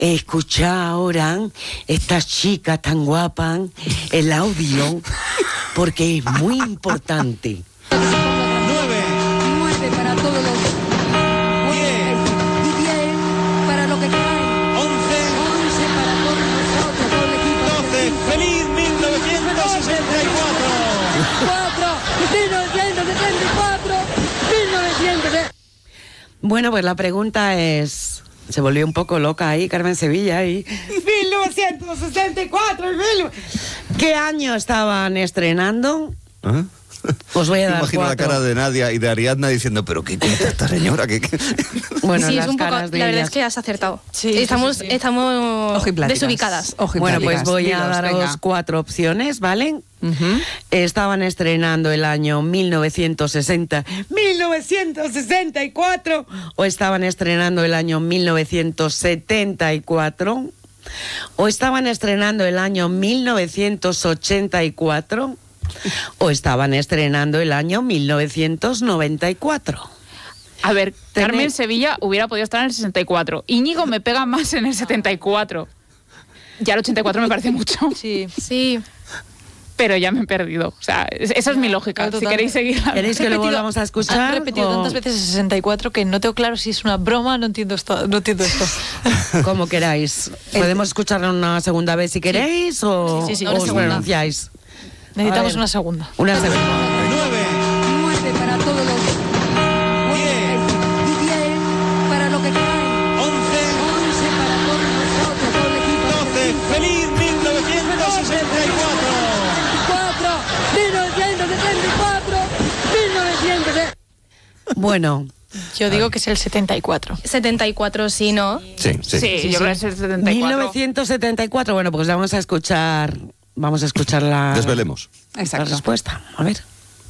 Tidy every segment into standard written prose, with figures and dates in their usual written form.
escuchar ahora esta chica tan guapa, el audio, porque es muy importante. 9 para todos los... 10 para lo que queráis. 11 para todos nosotros, todo el equipo. 12. ¡Feliz 1964! 1974, 1900. Bueno, pues la pregunta es... Se volvió un poco loca ahí, Carmen Sevilla, y 1964, ¿qué año estaban estrenando? ¿Ah? Os voy a dar Imagino 4. la cara de Nadia y de Ariadna diciendo, pero ¿qué cuenta esta señora? Bueno, sí, las es un poco, caras de la verdad ellas. es que has acertado. Sí, estamos sí. estamos desubicadas. Bueno, pues voy a daros venga. 4 opciones, ¿vale? Estaban estrenando el año 1964 o estaban estrenando el año 1974 o estaban estrenando el año 1984 o estaban estrenando el año 1994. A ver, Carmen Sevilla hubiera podido estar en el 64. Íñigo me pega más en el 74. Ya el 84 me parece mucho. Sí. Sí. Pero ya me he perdido. O sea, esa es mi lógica. Si totalmente. queréis seguir. ¿Queréis que lo volvamos a escuchar? Han repetido o tantas veces el 64 que no tengo claro si es una broma, no entiendo esto. como queráis? ¿Podemos escucharlo una segunda vez si queréis o Sí, os una segunda. pronunciáis? Necesitamos A ver. una segunda. Una segunda. 9. 9 para todos los... 10 para lo que queráis. 11. 11 para todos nosotros, todo el equipo. 12. ¡Feliz 1964! 1974, 1900. Bueno, Yo digo que es el 74. 74, sí, ¿no? Sí. Sí, yo creo que es el 74. 1974, bueno, pues vamos a escuchar la... Desvelemos. La respuesta, a ver.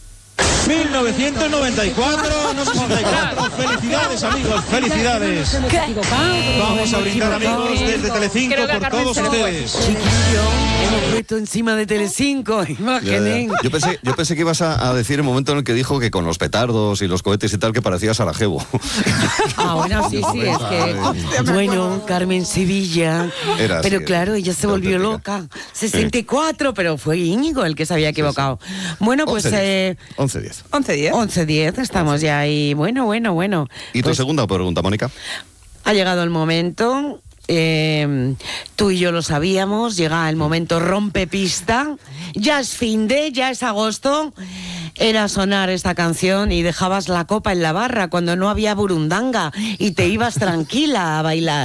1994, no 64. Felicidades, amigos, felicidades. Vamos a brindar, amigos, desde Telecinco Creo que a por Carmen todos se le fue. ustedes. Chiquillo, hemos puesto encima de Telecinco, imaginen. Yo pensé que ibas a decir el momento en el que dijo que con los petardos y los cohetes y tal que parecía Sarajevo. Ah, bueno, sí, es que... Bueno, Carmen Sevilla... Era pero así, claro, ella se volvió auténtica. loca. 64, pero fue Íñigo el que se había equivocado. Bueno, pues... 11-10. 11-10. 11-10, estamos ya ahí. Bueno. ¿Y tu Pues segunda pregunta, Mónica? ha llegado el momento... tú y yo lo sabíamos, llega el momento rompepista, ya es fin de, ya es agosto, era sonar esta canción y dejabas la copa en la barra cuando no había burundanga y te ibas tranquila a bailar.